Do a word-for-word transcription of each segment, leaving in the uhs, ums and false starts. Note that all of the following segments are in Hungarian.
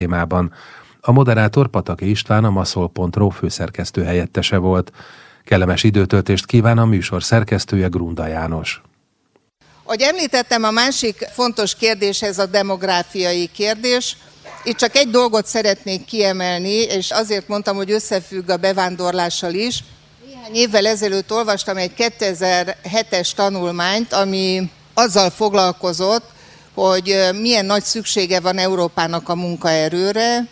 témában. A moderátor Pataki István, a maszol pont ru főszerkesztő helyettese volt. Kellemes időtöltést kíván a műsor szerkesztője, Grunda János. Ahogy említettem, a másik fontos kérdés ez a demográfiai kérdés. Itt csak egy dolgot szeretnék kiemelni, és azért mondtam, hogy összefügg a bevándorlással is. Néhány évvel ezelőtt olvastam egy kétezer-hetes tanulmányt, ami azzal foglalkozott, hogy milyen nagy szüksége van Európának a munkaerőre,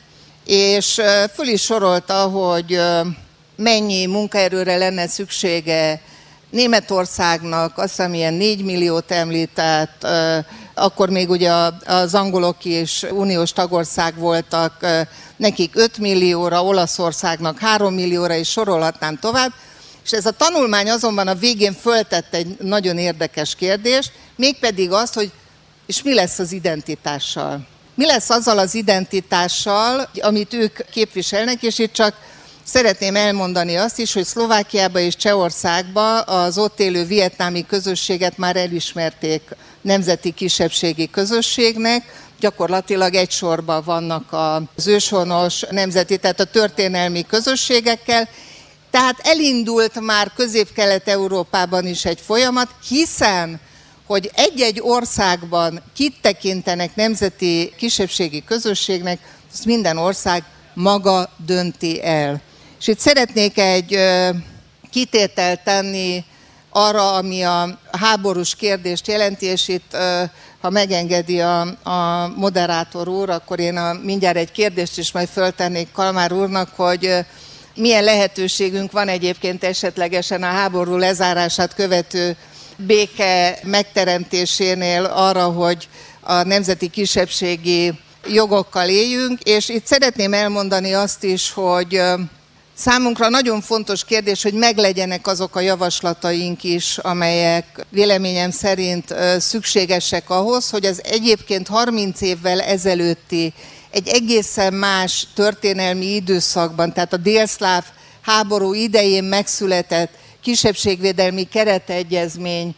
és föl is sorolta, hogy mennyi munkaerőre lenne szüksége Németországnak, azt hiszem ilyen négy milliót említett, akkor még ugye az angolok is uniós tagország voltak, nekik öt millióra, Olaszországnak három millióra, és sorolhatnám tovább. És ez a tanulmány azonban a végén föltett egy nagyon érdekes kérdést, mégpedig azt, hogy és mi lesz az identitással? Mi lesz azzal az identitással, amit ők képviselnek, és itt csak szeretném elmondani azt is, hogy Szlovákiában és Csehországban az ott élő vietnámi közösséget már elismerték nemzeti kisebbségi közösségnek, gyakorlatilag egy sorban vannak az őshonos nemzeti, tehát a történelmi közösségekkel, tehát elindult már Közép-Kelet-Európában is egy folyamat, hiszen hogy egy-egy országban kit tekintenek nemzeti kisebbségi közösségnek, azt minden ország maga dönti el. És itt szeretnék egy ö, kitételt tenni arra, ami a háborús kérdést jelenti, és itt, ö, ha megengedi a, a moderátor úr, akkor én a, mindjárt egy kérdést is majd föltennék Kalmár úrnak, hogy ö, milyen lehetőségünk van egyébként esetlegesen a háború lezárását követő béke megteremtésénél arra, hogy a nemzeti kisebbségi jogokkal éljünk, és itt szeretném elmondani azt is, hogy számunkra nagyon fontos kérdés, hogy meglegyenek azok a javaslataink is, amelyek véleményem szerint szükségesek ahhoz, hogy az egyébként harminc évvel ezelőtti egy egészen más történelmi időszakban, tehát a délszláv háború idején megszületett kisebbségvédelmi keretegyezmény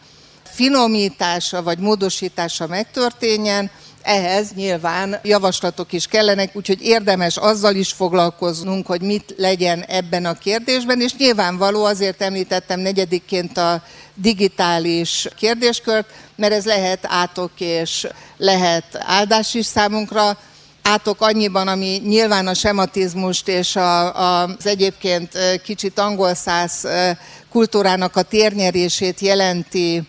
finomítása vagy módosítása megtörténjen, ehhez nyilván javaslatok is kellenek, úgyhogy érdemes azzal is foglalkoznunk, hogy mit legyen ebben a kérdésben, és nyilvánvaló, azért említettem negyedikként a digitális kérdéskört, mert ez lehet átok és lehet áldás is számunkra. Átok annyiban, ami nyilván a sematizmust és a, a, az egyébként kicsit angolszász kultúrának a térnyerését jelenti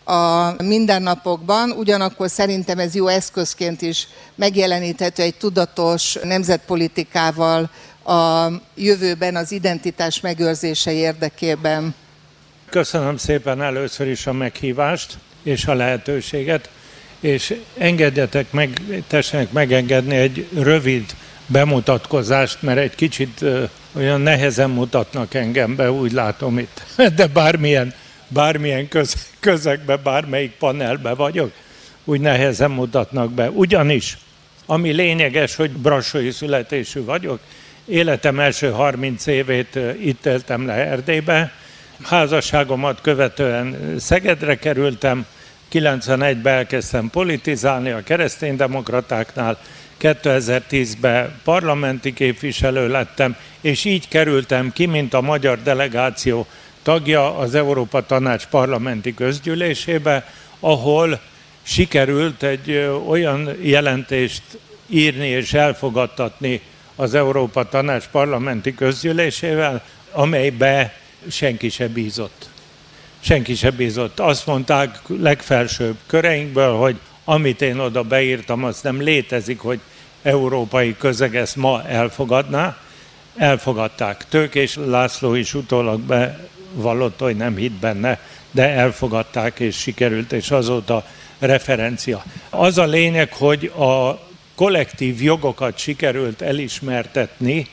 a mindennapokban, ugyanakkor szerintem ez jó eszközként is megjeleníthető egy tudatos nemzetpolitikával a jövőben az identitás megőrzése érdekében. Köszönöm szépen először is a meghívást és a lehetőséget, és engedjetek meg, tessenek megengedni egy rövid bemutatkozást, mert egy kicsit ö, olyan nehezen mutatnak engem be, úgy látom itt, de bármilyen, bármilyen köz, közegbe, bármelyik panelbe vagyok, úgy nehezen mutatnak be. Ugyanis, ami lényeges, hogy brassói születésű vagyok, életem első harminc évét itt éltem le Erdélybe, házasságomat követően Szegedre kerültem, kilencvenegyben elkezdtem politizálni a kereszténydemokratáknál, kétezer-tízben parlamenti képviselő lettem, és így kerültem ki, mint a magyar delegáció tagja az Európa Tanács parlamenti közgyűlésébe, ahol sikerült egy olyan jelentést írni és elfogadtatni az Európa Tanács parlamenti közgyűlésével, amelybe senki se bízott. Senki se bízott. Azt mondták legfelsőbb köreinkből, hogy amit én oda beírtam, az nem létezik, hogy európai közeg ezt ma elfogadná. Elfogadták. Tőkés László is utólag bevallott, hogy nem hitt benne, de elfogadták, és sikerült, és azóta referencia. Az a lényeg, hogy a kollektív jogokat sikerült elismertetni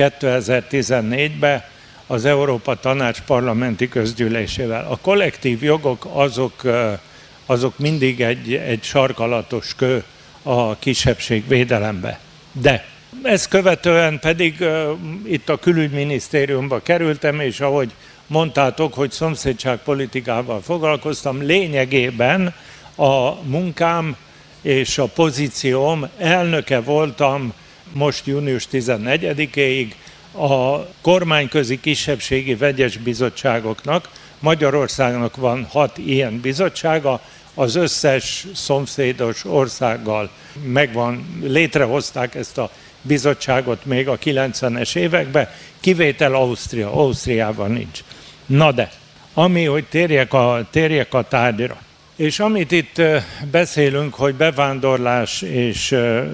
kétezer-tizennégyben az Európa Tanács parlamenti közgyűlésével. A kollektív jogok azok, azok mindig egy, egy sarkalatos kő a kisebbségvédelembe. De ezt követően pedig uh, itt a külügyminisztériumba kerültem, és ahogy mondtátok, hogy szomszédságpolitikával foglalkoztam, lényegében a munkám és a pozícióm elnöke voltam most június tizennegyedikéig a kormányközi kisebbségi vegyes bizottságoknak. Magyarországnak van hat ilyen bizottsága, az összes szomszédos országgal megvan, létrehozták ezt a bizottságot még a kilencvenes években, kivétel Ausztria, Ausztriában nincs. Na de, ami, hogy térjek a, térjek a tárgyra. És amit itt beszélünk, hogy bevándorlás és,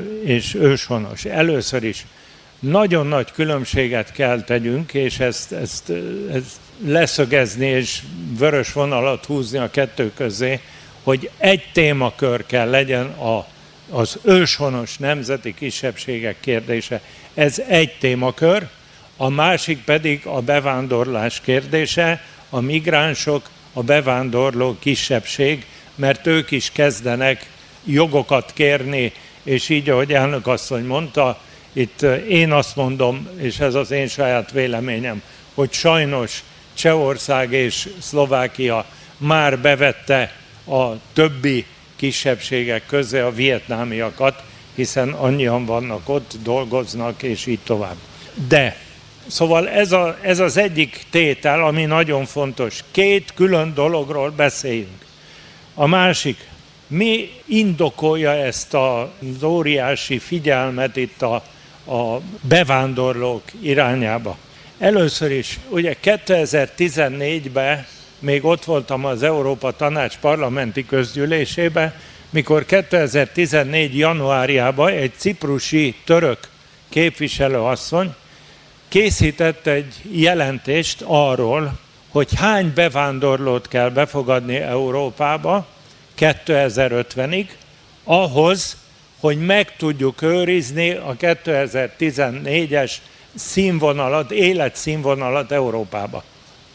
és őshonos, először is nagyon nagy különbséget kell tegyünk, és ezt, ezt, ezt leszögezni és vörös vonalat húzni a kettő közé, hogy egy témakör kell legyen a, az őshonos nemzeti kisebbségek kérdése. Ez egy témakör, a másik pedig a bevándorlás kérdése, a migránsok, a bevándorló kisebbség, mert ők is kezdenek jogokat kérni, és így, ahogy elnök asszony mondta, itt én azt mondom, és ez az én saját véleményem, hogy sajnos Csehország és Szlovákia már bevette a többi kisebbségek közé a vietnámiakat, hiszen annyian vannak ott, dolgoznak, és így tovább. De, szóval ez, a, ez az egyik tétel, ami nagyon fontos. Két külön dologról beszéljünk. A másik, mi indokolja ezt az óriási figyelmet itt a, a bevándorlók irányába? Először is, ugye kétezer-tizennégyben még ott voltam az Európa Tanács parlamenti közgyűlésében, mikor kétezer-tizennégy januárjában egy ciprusi török képviselőasszony készített egy jelentést arról, hogy hány bevándorlót kell befogadni Európába kétezer-ötvenig, ahhoz, hogy meg tudjuk őrizni a kétezer-tizennégyes színvonalat, életszínvonalat Európába.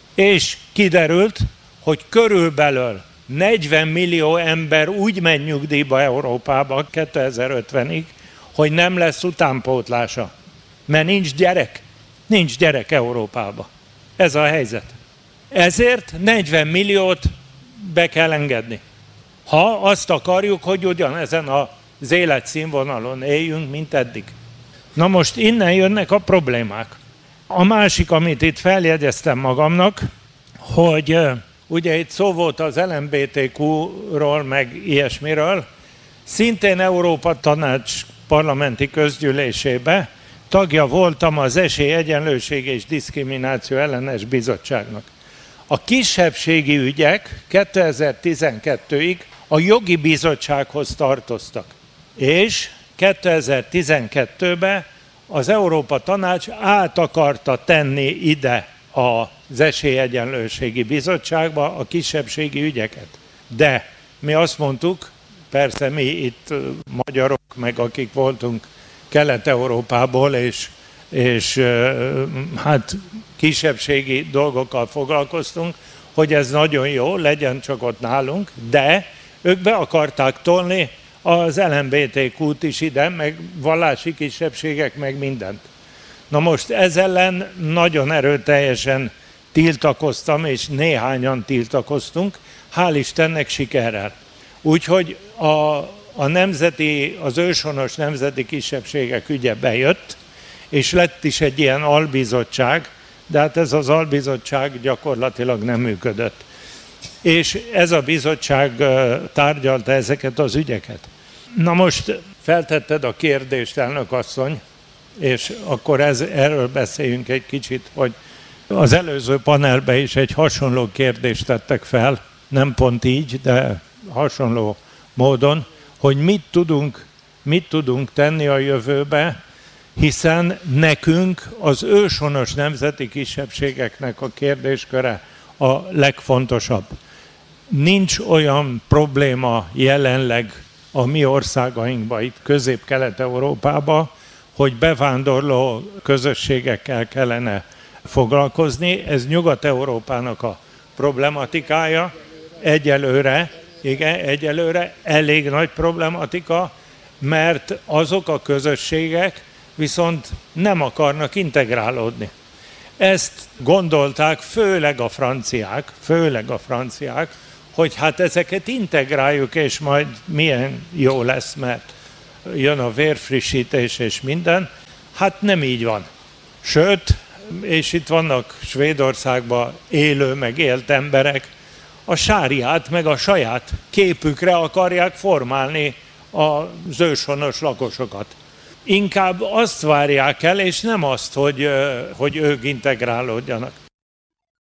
És kiderült, hogy körülbelül negyven millió ember úgy megy nyugdíjba Európába kétezer-ötvenig, hogy nem lesz utánpótlása. Mert nincs gyerek. Nincs gyerek Európába. Ez a helyzet. Ezért negyven milliót be kell engedni. Ha azt akarjuk, hogy ugyanezen az életszínvonalon éljünk, mint eddig. Na most innen jönnek a problémák. A másik, amit itt feljegyeztem magamnak, hogy ugye itt szó volt az el em bé té kú-ról, meg ilyesmiről, szintén Európa Tanács parlamenti közgyűlésébe tagja voltam az Esélyegyenlőség és Diszkrimináció ellenes bizottságnak. A kisebbségi ügyek kétezer-tizenkettőig a jogi bizottsághoz tartoztak, és kétezer-tizenkettőben az Európa Tanács át akarta tenni ide az Esélyegyenlőségi Bizottságba a kisebbségi ügyeket. De mi azt mondtuk, persze mi itt magyarok, meg akik voltunk Kelet-Európából, és, és hát kisebbségi dolgokkal foglalkoztunk, hogy ez nagyon jó, legyen csak ott nálunk, de ők be akarták tolni az el em bé té kút is ide, meg vallási kisebbségek, meg mindent. Na most ez ellen nagyon erőteljesen tiltakoztam, és néhányan tiltakoztunk, hál' Istennek sikerrel. Úgyhogy a, a nemzeti, az őshonos nemzeti kisebbségek ügye bejött, és lett is egy ilyen albizottság, de hát ez az albizottság gyakorlatilag nem működött. És ez a bizottság tárgyalta ezeket az ügyeket. Na most feltetted a kérdést, elnök asszony, és akkor ez, erről beszéljünk egy kicsit, hogy az előző panelben is egy hasonló kérdést tettek fel, nem pont így, de hasonló módon, hogy mit tudunk, mit tudunk tenni a jövőbe, hiszen nekünk az őshonos nemzeti kisebbségeknek a kérdésköre a legfontosabb. Nincs olyan probléma jelenleg a mi országainkban, itt Közép-Kelet-Európában, hogy bevándorló közösségekkel kellene foglalkozni. Ez Nyugat-Európának a problematikája. Egyelőre, igen, egyelőre elég nagy problematika, mert azok a közösségek viszont nem akarnak integrálódni. Ezt gondolták főleg a franciák, főleg a franciák, hogy hát ezeket integráljuk, és majd milyen jó lesz, mert jön a vérfrissítés és minden. Hát nem így van. Sőt, és itt vannak Svédországban élő, meg élt emberek, a sáriát meg a saját képükre akarják formálni az őshonos lakosokat. Inkább azt várják el, és nem azt, hogy, hogy ők integrálódjanak.